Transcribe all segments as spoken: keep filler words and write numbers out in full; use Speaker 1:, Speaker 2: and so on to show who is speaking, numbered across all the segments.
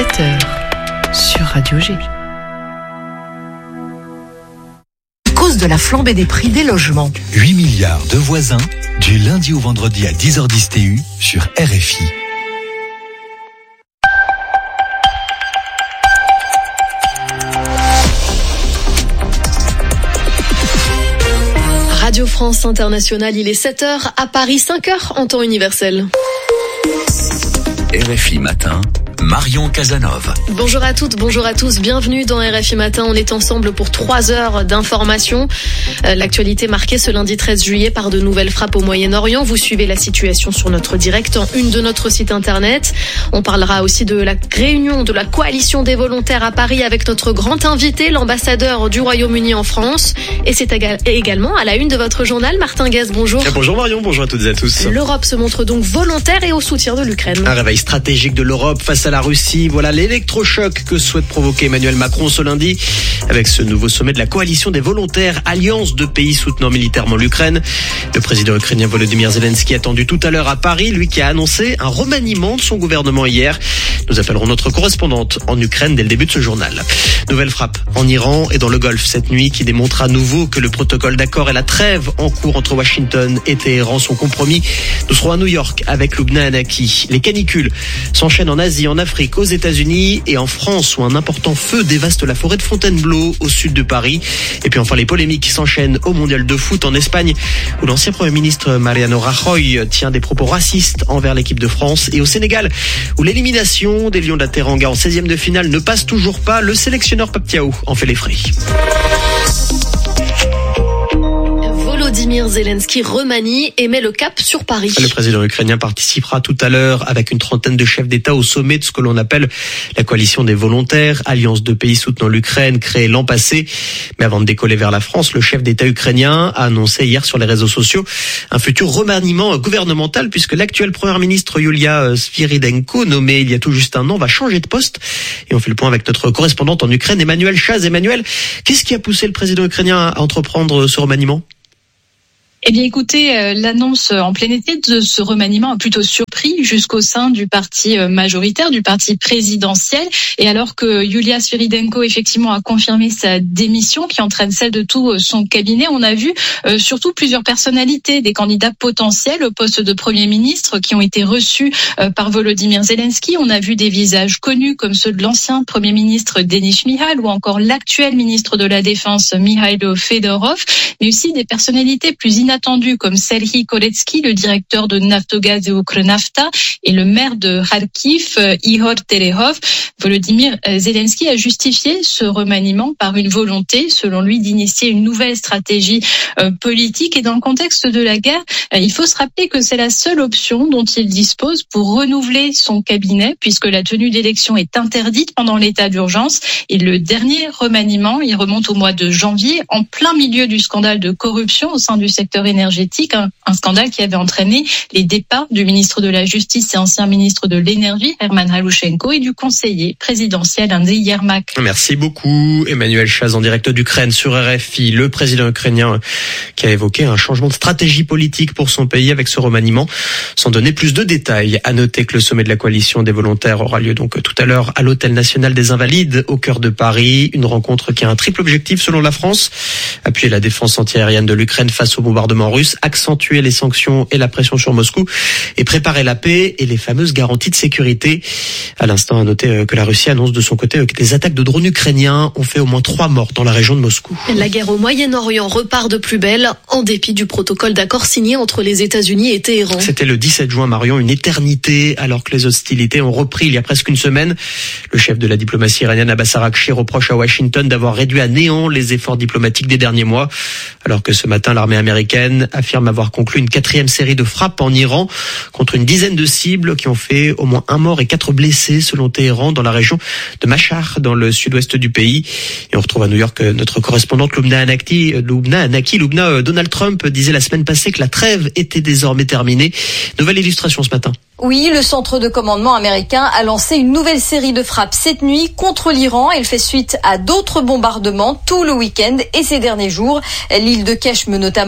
Speaker 1: sept heures sur Radio G.
Speaker 2: Cause de la flambée des prix des logements.
Speaker 3: huit milliards de voisins, du lundi au vendredi à dix heures dix T U sur R F I.
Speaker 4: Radio France Internationale, il est sept heures, à Paris cinq heures en temps universel.
Speaker 3: R F I Matin, Marion Casanova.
Speaker 4: Bonjour à toutes, bonjour à tous, bienvenue dans R F I Matin. On est ensemble pour trois heures d'information. Euh, l'actualité marquée ce lundi treize juillet par de nouvelles frappes au Moyen-Orient. Vous suivez la situation sur notre direct en une de notre site internet. On parlera aussi de la réunion de la coalition des volontaires à Paris avec notre grand invité, l'ambassadeur du Royaume-Uni en France. Et c'est également à la une de votre journal, Martin Guez, bonjour.
Speaker 5: Bonjour Marion, bonjour à toutes et à tous.
Speaker 4: L'Europe se montre donc volontaire et au soutien de l'Ukraine.
Speaker 5: Un réveil stratégique de l'Europe face à la Russie. Voilà l'électrochoc que souhaite provoquer Emmanuel Macron ce lundi avec ce nouveau sommet de la coalition des volontaires, alliance de pays soutenant militairement l'Ukraine. Le président ukrainien Volodymyr Zelensky attendu tout à l'heure à Paris, lui qui a annoncé un remaniement de son gouvernement hier. Nous appellerons notre correspondante en Ukraine dès le début de ce journal. Nouvelle frappe en Iran et dans le Golfe cette nuit qui démontre à nouveau que le protocole d'accord et la trêve en cours entre Washington et Téhéran sont compromis. Nous serons à New York avec Lubna Hanaki. Les canicules s'enchaînent en Asie, en Afrique, aux États-Unis et en France où un important feu dévaste la forêt de Fontainebleau au sud de Paris. Et puis enfin les polémiques s'enchaînent au mondial de foot en Espagne où l'ancien Premier ministre Mariano Rajoy tient des propos racistes envers l'équipe de France et au Sénégal où l'élimination des Lions de la Teranga en seizième de finale ne passe toujours pas. Le sélectionneur Pape Thiaw en fait les frais.
Speaker 4: Volodymyr Zelensky remanie et met le cap sur Paris.
Speaker 5: Le président ukrainien participera tout à l'heure avec une trentaine de chefs d'État au sommet de ce que l'on appelle la coalition des volontaires, alliance de pays soutenant l'Ukraine créée l'an passé. Mais avant de décoller vers la France, le chef d'État ukrainien a annoncé hier sur les réseaux sociaux un futur remaniement gouvernemental puisque l'actuelle première ministre Yulia Sviridenko, nommée il y a tout juste un an, va changer de poste. Et on fait le point avec notre correspondante en Ukraine, Emmanuel Chaz. Emmanuel, qu'est-ce qui a poussé le président ukrainien à entreprendre ce remaniement ?
Speaker 6: Eh bien, écoutez, euh, l'annonce en plein été de ce remaniement a plutôt surpris jusqu'au sein du parti majoritaire, du parti présidentiel. Et alors que Yulia Sviridenko, effectivement, a confirmé sa démission, qui entraîne celle de tout son cabinet, on a vu euh, surtout plusieurs personnalités, des candidats potentiels au poste de Premier ministre qui ont été reçus euh, par Volodymyr Zelensky. On a vu des visages connus comme ceux de l'ancien Premier ministre Denis Shmyhal ou encore l'actuel ministre de la Défense Mikhailo Fedorov, mais aussi des personnalités plus inattendues inattendu comme Serhiy Koretsky, le directeur de Naftogaz et Ukrenafta, et le maire de Kharkiv, Ihor Terehov. Volodymyr Zelensky a justifié ce remaniement par une volonté, selon lui, d'initier une nouvelle stratégie euh, politique. Et dans le contexte de la guerre, euh, il faut se rappeler que c'est la seule option dont il dispose pour renouveler son cabinet, puisque la tenue d'élections est interdite pendant l'état d'urgence. Et le dernier remaniement, il remonte au mois de janvier, en plein milieu du scandale de corruption au sein du secteur énergétique, un, un scandale qui avait entraîné les départs du ministre de la Justice et ancien ministre de l'Énergie, Herman Halushenko, et du conseiller présidentiel Andriy Yermak.
Speaker 5: Merci beaucoup, Emmanuel Chaz, en direct d'Ukraine sur R F I. Le président ukrainien qui a évoqué un changement de stratégie politique pour son pays avec ce remaniement, sans donner plus de détails. À noter que le sommet de la coalition des volontaires aura lieu donc tout à l'heure à l'Hôtel National des Invalides, au cœur de Paris. Une rencontre qui a un triple objectif selon la France: appuyer la défense antiaérienne de l'Ukraine face au bombardement russe, accentuer les sanctions et la pression sur Moscou et préparer la paix et les fameuses garanties de sécurité. À l'instant, à noter que la Russie annonce de son côté que des attaques de drones ukrainiens ont fait au moins trois morts dans la région de Moscou.
Speaker 4: La guerre au Moyen-Orient repart de plus belle, en dépit du protocole d'accord signé entre les États-Unis et Téhéran.
Speaker 5: C'était le dix-sept juin, Marion, une éternité, alors que les hostilités ont repris il y a presque une semaine. Le chef de la diplomatie iranienne, Abbas Araghchi, reproche à Washington d'avoir réduit à néant les efforts diplomatiques des derniers mois, alors que ce matin, l'armée américaine affirme avoir conclu une quatrième série de frappes en Iran contre une dizaine de cibles qui ont fait au moins un mort et quatre blessés selon Téhéran dans la région de Mashhad, dans le sud-ouest du pays. Et on retrouve à New York notre correspondante Lubna Hanaki. Lubna Hanaki, Lubna, Donald Trump disait la semaine passée que la trêve était désormais terminée. Nouvelle illustration ce matin.
Speaker 7: Oui, le centre de commandement américain a lancé une nouvelle série de frappes cette nuit contre l'Iran. Elle fait suite à d'autres bombardements tout le week-end et ces derniers jours. L'île de Keshm notamment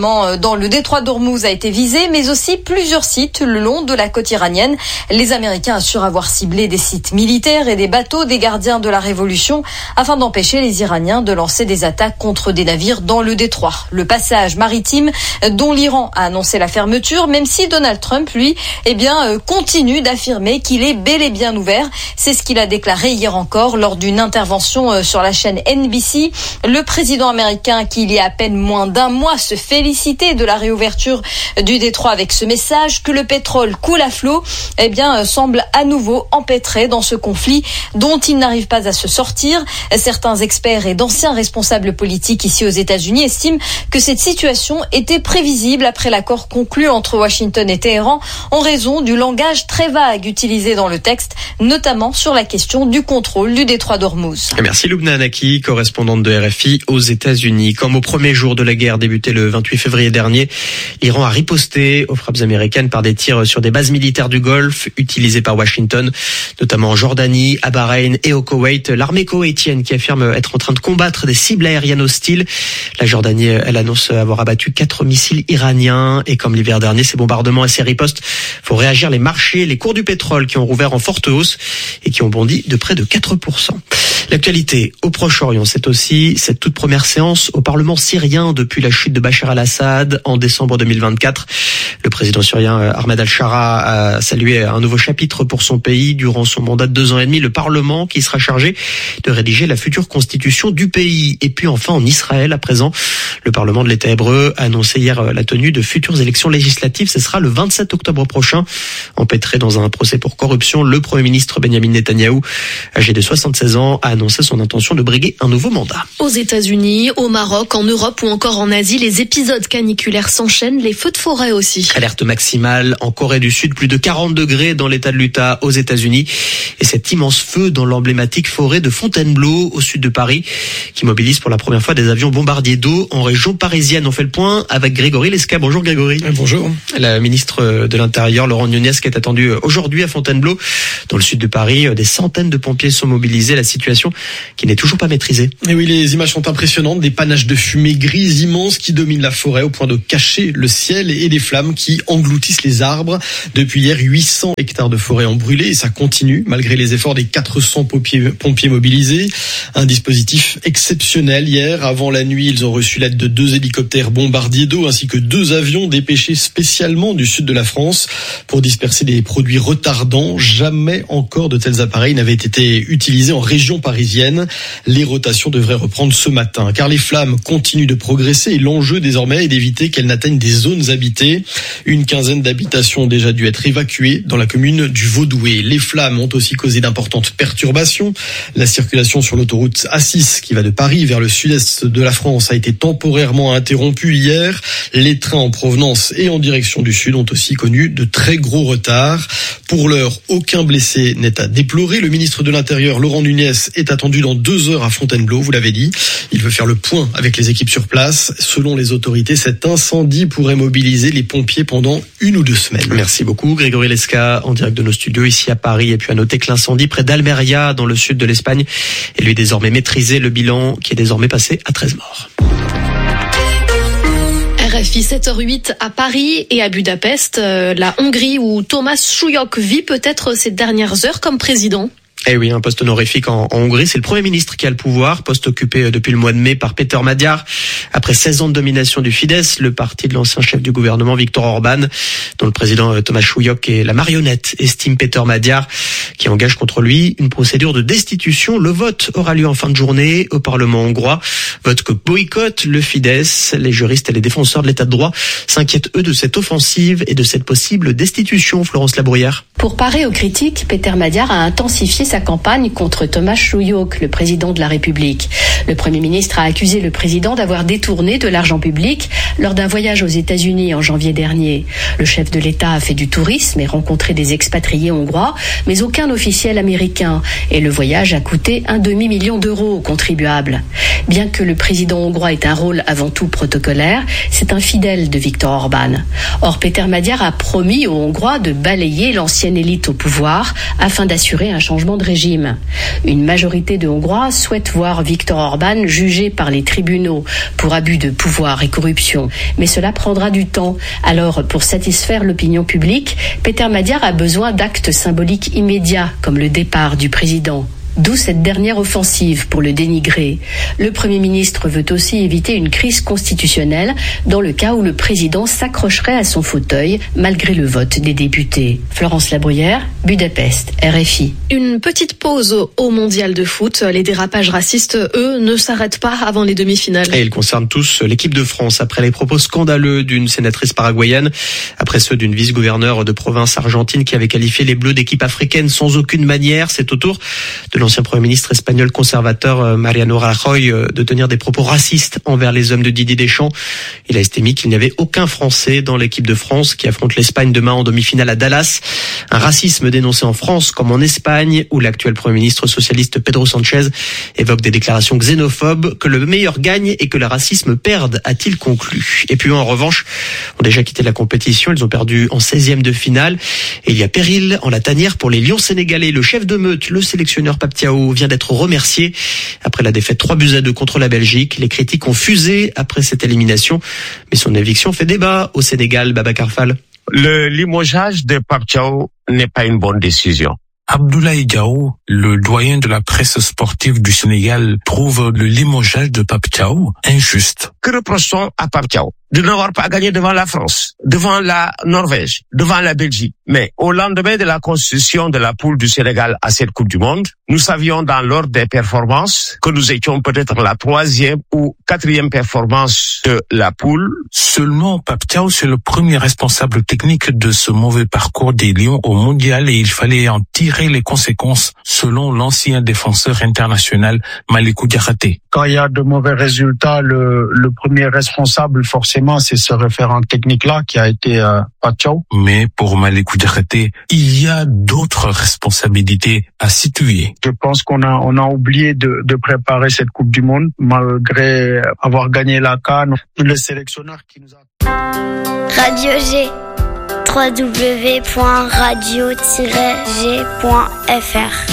Speaker 7: dans le détroit d'Ormuz a été visé, mais aussi plusieurs sites le long de la côte iranienne. Les Américains assurent avoir ciblé des sites militaires et des bateaux des gardiens de la révolution afin d'empêcher les Iraniens de lancer des attaques contre des navires dans le détroit. Le passage maritime dont l'Iran a annoncé la fermeture, même si Donald Trump, lui, eh bien, continue d'affirmer qu'il est bel et bien ouvert. C'est ce qu'il a déclaré hier encore lors d'une intervention sur la chaîne N B C. Le président américain, qui il y a à peine moins d'un mois se félicitait de la réouverture du détroit avec ce message que le pétrole coule à flot, eh bien, semble à nouveau empêtré dans ce conflit dont il n'arrive pas à se sortir. Certains experts et d'anciens responsables politiques ici aux États-Unis estiment que cette situation était prévisible après l'accord conclu entre Washington et Téhéran en raison du langage très vague utilisé dans le texte, notamment sur la question du contrôle du détroit d'Ormuz.
Speaker 5: Merci Loubna Anaki, correspondante de R F I aux États-Unis. Comme au premier jour de la guerre débuté le vingt-huit février dernier, l'Iran a riposté aux frappes américaines par des tirs sur des bases militaires du Golfe utilisées par Washington, notamment en Jordanie, à Bahreïn et au Koweït. L'armée koweïtienne qui affirme être en train de combattre des cibles aériennes hostiles. La Jordanie, elle annonce avoir abattu quatre missiles iraniens et comme l'hiver dernier, ces bombardements et ces ripostes font réagir les marchés, les cours du pétrole qui ont rouvert en forte hausse et qui ont bondi de près de quatre pour cent. L'actualité au Proche-Orient, c'est aussi cette toute première séance au Parlement syrien depuis la chute de Bachar al-Assad en décembre deux mille vingt-quatre. Le président syrien Ahmed al-Shara a salué un nouveau chapitre pour son pays durant son mandat de deux ans et demi. Le Parlement qui sera chargé de rédiger la future constitution du pays. Et puis enfin en Israël, à présent, le Parlement de l'État hébreu a annoncé hier la tenue de futures élections législatives. Ce sera le vingt-sept octobre prochain. Empêtré dans un procès pour corruption, le Premier ministre Benjamin Netanyahou, âgé de soixante-seize ans, a annoncé son intention de briguer un nouveau mandat.
Speaker 4: Aux États-Unis, au Maroc, en Europe ou encore en Asie, les épisodes caniculaires s'enchaînent, les feux de forêt aussi.
Speaker 5: Alerte maximale en Corée du Sud, plus de quarante degrés dans l'état de l'Utah aux États-Unis. Et cet immense feu dans l'emblématique forêt de Fontainebleau au sud de Paris, qui mobilise pour la première fois des avions bombardiers d'eau en région parisienne. On fait le point avec Grégory Lesca. Bonjour Grégory.
Speaker 8: Bonjour.
Speaker 5: La ministre de l'Intérieur, Laurent Nunez, qui est attendue aujourd'hui à Fontainebleau, dans le sud de Paris. Des centaines de pompiers sont mobilisés. La situation qui n'est toujours pas maîtrisée.
Speaker 8: Et oui, les images sont impressionnantes. Des panaches de fumée grise immenses qui dominent la forêt au point de cacher le ciel et des flammes qui engloutissent les arbres. Depuis hier, huit cents hectares de forêt ont brûlé et ça continue malgré les efforts des quatre cents pompiers, pompiers mobilisés. Un dispositif exceptionnel. Hier, avant la nuit, ils ont reçu l'aide de deux hélicoptères bombardiers d'eau ainsi que deux avions dépêchés spécialement du sud de la France pour disperser des produits retardants. Jamais encore de tels appareils n'avaient été utilisés en région parisienne. Les rotations devraient reprendre ce matin car les flammes continuent de progresser et l'enjeu désormais est d'éviter qu'elles n'atteignent des zones habitées. Une quinzaine d'habitations ont déjà dû être évacuées dans la commune du Vaudoué. Les flammes ont aussi causé d'importantes perturbations. La circulation sur l'autoroute A six qui va de Paris vers le sud-est de la France a été temporairement interrompue hier. Les trains en provenance et en direction du sud ont aussi connu de très gros retards. Pour l'heure, aucun blessé n'est à déplorer. Le ministre de l'Intérieur, Laurent Nunez, est attendu dans deux heures à Fontainebleau, vous l'avez dit. Il veut faire le point avec les équipes sur place. Selon les autorités, cet incendie pourrait mobiliser les pompiers pendant une ou deux semaines.
Speaker 5: Merci beaucoup Grégory Lesca, en direct de nos studios ici à Paris. Et puis à noter que l'incendie près d'Almeria, dans le sud de l'Espagne, est lui désormais maîtrisé. Le bilan qui est désormais passé à treize morts.
Speaker 4: R F I sept heures huit à Paris et à Budapest, euh, la Hongrie où Thomas Súlyog vit peut-être ces dernières heures comme président.
Speaker 5: Eh oui, un poste honorifique en, en Hongrie. C'est le Premier ministre qui a le pouvoir, poste occupé depuis le mois de mai par Péter Magyar. Après seize ans de domination du Fidesz, le parti de l'ancien chef du gouvernement Viktor Orban, dont le président Thomas Súlyog est la marionnette, estime Péter Magyar, qui engage contre lui une procédure de destitution. Le vote aura lieu en fin de journée au Parlement hongrois. Vote que boycotte le Fidesz. Les juristes et les défenseurs de l'état de droit s'inquiètent, eux, de cette offensive et de cette possible destitution. Florence Labruyère.
Speaker 9: Pour parer aux critiques, Péter Magyar a intensifié sa campagne contre Thomas Súlyog, le président de la République. Le Premier ministre a accusé le président d'avoir détourné de l'argent public lors d'un voyage aux États-Unis en janvier dernier. Le chef de l'État a fait du tourisme et rencontré des expatriés hongrois, mais aucun officiel américain. Et le voyage a coûté un demi-million d'euros aux contribuables. Bien que le président hongrois ait un rôle avant tout protocolaire, c'est un fidèle de Viktor Orban. Or, Péter Magyar a promis aux Hongrois de balayer l'ancienne élite au pouvoir afin d'assurer un changement de régime. Une majorité de Hongrois souhaite voir Viktor Orban jugé par les tribunaux pour abus de pouvoir et corruption. Mais cela prendra du temps. Alors, pour satisfaire l'opinion publique, Péter Magyar a besoin d'actes symboliques immédiats, comme le départ du président. D'où cette dernière offensive pour le dénigrer. Le Premier ministre veut aussi éviter une crise constitutionnelle dans le cas où le président s'accrocherait à son fauteuil malgré le vote des députés. Florence Labruyère, Budapest, R F I.
Speaker 4: Une petite pause au mondial de foot. Les dérapages racistes, eux, ne s'arrêtent pas avant les demi-finales.
Speaker 5: Et ils concernent tous l'équipe de France après les propos scandaleux d'une sénatrice paraguayenne, après ceux d'une vice-gouverneure de province argentine qui avait qualifié les Bleus d'équipe africaine sans aucune manière. C'est au tour de l'ancien Premier ministre espagnol conservateur Mariano Rajoy de tenir des propos racistes envers les hommes de Didier Deschamps. Il a estimé qu'il n'y avait aucun Français dans l'équipe de France qui affronte l'Espagne demain en demi-finale à Dallas. Un racisme dénoncé en France comme en Espagne où l'actuel Premier ministre socialiste Pedro Sánchez évoque des déclarations xénophobes. Que le meilleur gagne et que le racisme perde, a-t-il conclu. Et puis en revanche, ont déjà quitté la compétition. Ils ont perdu en seizième de finale. Et il y a péril en la tanière pour les Lions sénégalais. Le chef de meute, le sélectionneur Pape Thiaw vient d'être remercié après la défaite trois buts à deux contre la Belgique. Les critiques ont fusé après cette élimination, mais son éviction fait débat au Sénégal. Babacar Fall.
Speaker 10: Le limogeage de Pape Thiaw n'est pas une bonne décision.
Speaker 11: Abdoulaye Diaw, le doyen de la presse sportive du Sénégal, trouve le limogeage de Pape Thiaw injuste.
Speaker 10: Que reproche-t-on à Pape Thiaw? De n'avoir pas gagné devant la France, devant la Norvège, devant la Belgique. Mais au lendemain de la constitution de la poule du Sénégal à cette Coupe du Monde, nous savions dans l'ordre des performances que nous étions peut-être la troisième ou quatrième performance de la poule.
Speaker 11: Seulement, Pape Thiaw, c'est le premier responsable technique de ce mauvais parcours des Lions au mondial et il fallait en tirer les conséquences selon l'ancien défenseur international Malikou Diakhaté.
Speaker 12: Quand il y a de mauvais résultats, le, le premier responsable forcément c'est ce référent technique-là qui a été euh, Pape Thiaw.
Speaker 11: Mais pour Malikou Diakhaté, il y a d'autres responsabilités à situer.
Speaker 12: Je pense qu'on a on a oublié de, de préparer cette Coupe du Monde malgré avoir gagné la CAN. Le sélectionneur qui nous a...
Speaker 13: Radio G, w w w point radio tiret g point f r